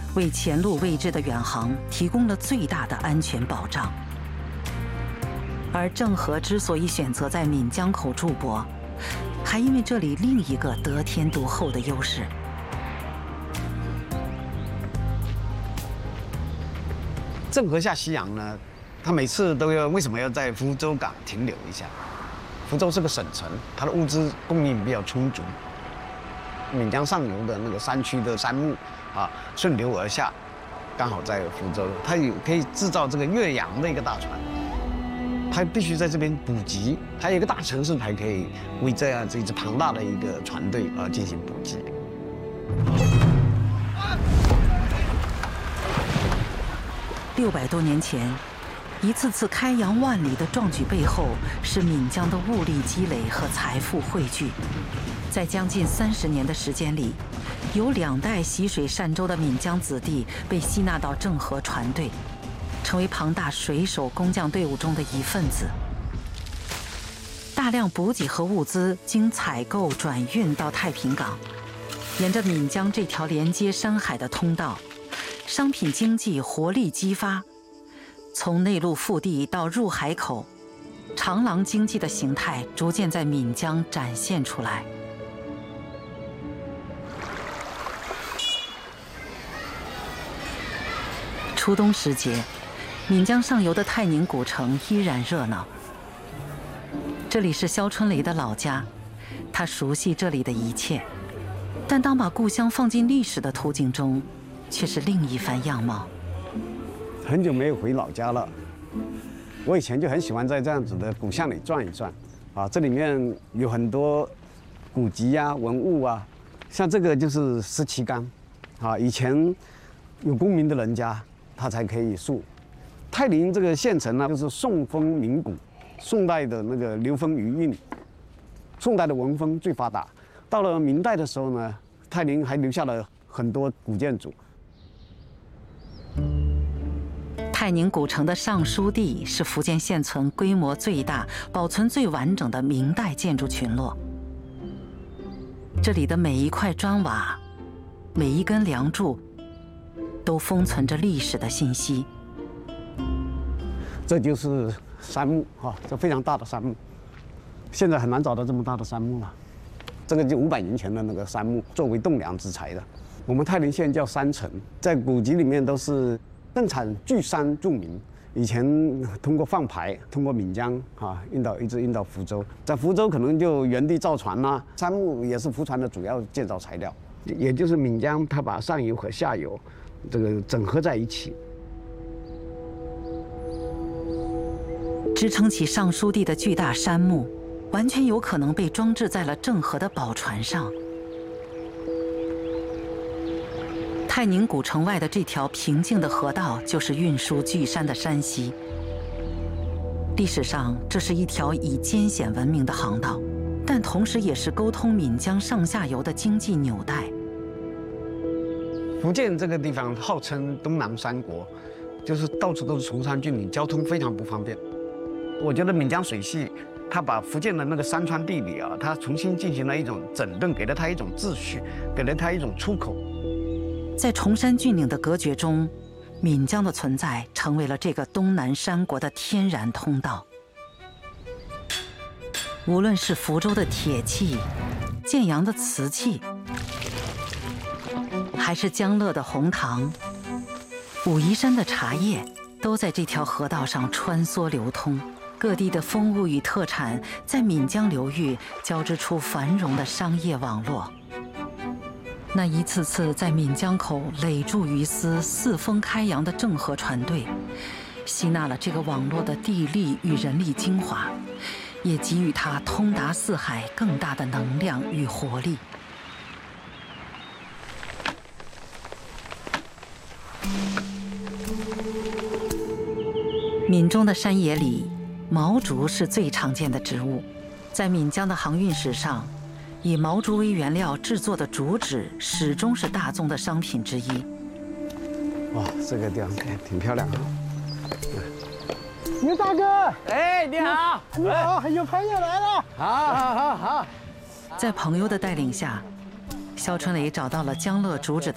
为前路未知的远航提供了最大的安全保障。而郑和之所以选择在岷江口驻泊，还因为这里另一个得天独厚的优势。 郑和下西洋呢，他每次都要为什么要在福州港停留一下？福州是个省城，它的物资供应比较充足。岷江上游的那个山区的山木啊，顺流而下，刚好在福州，它也可以制造这个越洋的一个大船。它必须在这边补给，还有一个大城市才可以为这样这支庞大的一个船队进行补给。 600多年前，一次次开洋万里的壮举背后，是岷江的物力积累和财富汇聚。在将近30年的时间里，有2代习水善舟的岷江子弟被吸纳到郑和船队，成为庞大水手工匠队伍中的一份子。大量补给和物资经采购转运到太平港，沿着岷江这条连接山海的通道，商品经济活力激发。从内陆腹地到入海口，长廊经济的形态逐渐在岷江展现出来。初冬时节，岷江上游的泰宁古城依然热闹。这里是肖春雷的老家，他熟悉这里的一切，但当把故乡放进历史的图景中，却是另一番样貌。 很久没有回老家了，我以前就很喜欢在这样子的古巷里转一转，啊，这里面有很多古籍啊、文物啊，像这个就是石旗杆，啊，以前有功名的人家他才可以树。泰宁这个县城呢，就是宋风名古，宋代的那个流风余韵，宋代的文风最发达。到了明代的时候呢，泰宁还留下了很多古建筑。 泰宁古城的尚书地是福建现存规模最大、保存最完整的明代建筑群落。这里的每一块砖瓦、每一根梁柱，都封存着历史的信息。 这就是杉木哈，这非常大的杉木，现在很难找到这么大的杉木了。这个就500年前的那个杉木，作为栋梁之材的。我们泰宁县叫山城，在古籍里面都是盛产巨杉著名。以前通过放牌，通过岷江啊，一直运到福州，在福州可能就原地造船啦。杉木也是福船的主要建造材料，也就是岷江它把上游和下游这个整合在一起。 支撑起尚书地的巨大杉木，完全有可能被装置在了郑和的宝船上。泰宁古城外的这条平静的河道，就是运输巨杉的山溪。历史上，这是一条以艰险闻名的航道，但同时也是沟通岷江上下游的经济纽带。 福建这个地方号称东南三国，就是到处都是崇山峻岭，交通非常不方便。我觉得岷江水系，它把福建的那个山川地理啊，它重新进行了一种整顿，给了它一种秩序，给了它一种出口。 在崇山峻岭的隔绝中，岷江的存在成为了这个东南山国的天然通道。无论是福州的铁器、建阳的瓷器，还是江乐的红糖、武夷山的茶叶，都在这条河道上穿梭流通。各地的风物与特产在岷江流域交织出繁荣的商业网络。那一次次在岷江口垒筑鱼丝、四风开洋的郑和船队，吸纳了这个网络的地利与人力精华，也给予它通达四海更大的能量与活力。闽中的山野里，毛竹是最常见的植物。在岷江的航运史上，以毛竹为原料制作的竹纸始终是大宗的商品之一。 哇，这个地方挺漂亮啊！ 牛大哥， 哎，你好， 你好，有朋友来了。 好。 在朋友的带领下，肖春雷找到了江乐竹纸的